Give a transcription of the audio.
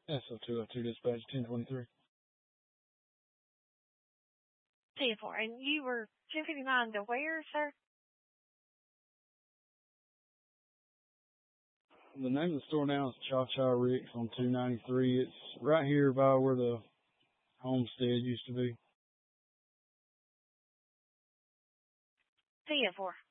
SO202 dispatch 1023. 10-4. And you were 1059 to where, sir? The name of the store now is Cha-Cha Rick's on 293. It's right here by where the homestead used to be. 10-4.